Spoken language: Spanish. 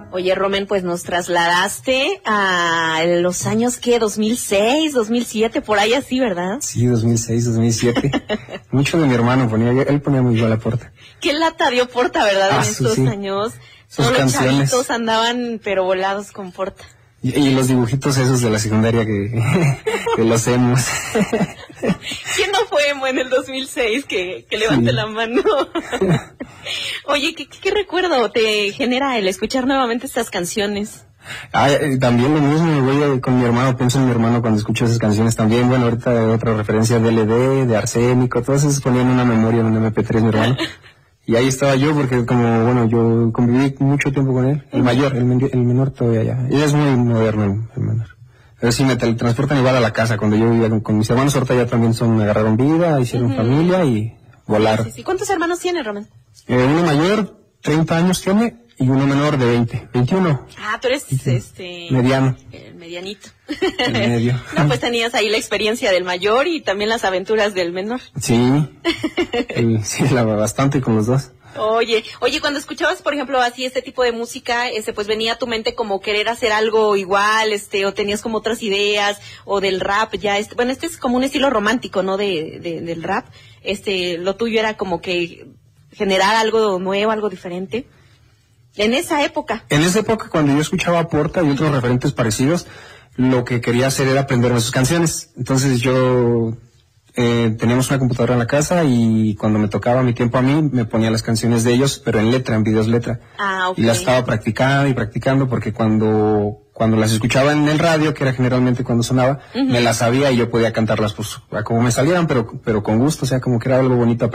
Oye, Romen, pues nos trasladaste a los años, ¿qué? 2006, 2007, por ahí así, ¿verdad? Sí, 2006, 2007. Mucho de mi hermano ponía, él ponía muy bien la Porta. Qué lata dio Porta, ¿verdad? En estos años. Todos los chavitos andaban, pero volados con Porta. Y los dibujitos esos de la secundaria que los hemos. ¿Quién no fue emo en el 2006? Que levante la mano. Oye, ¿qué recuerdo te genera el escuchar nuevamente estas canciones? También lo mismo, me voy con mi hermano, pienso en mi hermano cuando escucho esas canciones también. Bueno, ahorita otra referencia de LD, de Arsénico, todas esas ponían una memoria en un MP3 mi hermano. Y ahí estaba yo porque yo conviví mucho tiempo con él, el mayor, el menor todavía ya. Él es muy moderno, el menor. Pero sí me teletransportan igual a la casa, cuando yo vivía con mis hermanos, ahorita ya también agarraron vida, hicieron familia y volaron. Sí. ¿Cuántos hermanos tiene, Romen? Uno mayor, 30 años tiene, y uno menor de 21. Tú eres mediano. El medianito. El medio. No, pues tenías ahí la experiencia del mayor y también las aventuras del menor. Sí, bastante con los dos. Oye, cuando escuchabas, por ejemplo, así este tipo de música, pues venía a tu mente como querer hacer algo igual, o tenías como otras ideas, o del rap, ya, bueno, este es como un estilo romántico, ¿no? Del rap, lo tuyo era como que generar algo nuevo, algo diferente. En esa época, cuando yo escuchaba a Porta y otros referentes parecidos, lo que quería hacer era aprenderme sus canciones. Entonces yo teníamos una computadora en la casa y cuando me tocaba mi tiempo a mí, me ponía las canciones de ellos, pero en letra, en videos letra. Okay. Y las estaba practicando porque cuando las escuchaba en el radio, que era generalmente cuando sonaba, me las sabía y yo podía cantarlas pues como me salieran, pero con gusto, o sea, como que era algo bonito.